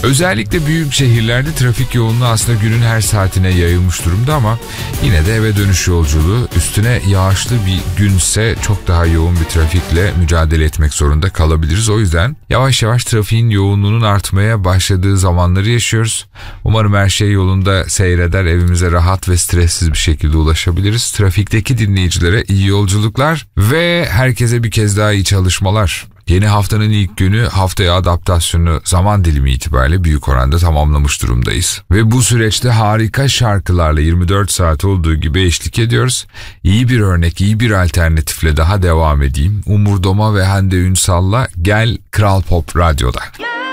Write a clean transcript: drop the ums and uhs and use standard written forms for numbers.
Özellikle büyük şehirlerde trafik yoğunluğu aslında günün her saatine yayılmış durumda ama yine de eve dönüş yolculuğu, üstüne yağışlı bir günse çok daha yoğun bir trafikle mücadele etmek zorunda kalabiliriz. O yüzden yavaş yavaş trafiğin yoğunluğunun artmaya başladığı zamanları yaşıyoruz. Umarım her şey yolunda seyreder, evimize rahat ve stressiz bir şekilde ulaşabiliriz. Trafikteki dinleyicilere iyi yolculuklar ve herkese bir kez daha iyi çalışmalar. Yeni haftanın ilk günü, haftaya adaptasyonu zaman dilimi itibariyle büyük oranda tamamlamış durumdayız. Ve bu süreçte harika şarkılarla 24 saat olduğu gibi eşlik ediyoruz. İyi bir örnek, iyi bir alternatifle daha devam edeyim. Umur Doma ve Hande Ünsal'la Gel Kral Pop Radyo'da.